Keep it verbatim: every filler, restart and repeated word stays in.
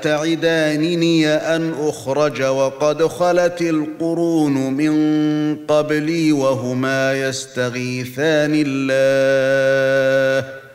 تعدانني أن أخرج وقد خلت القرون من قبلي وهما يستغيثان الله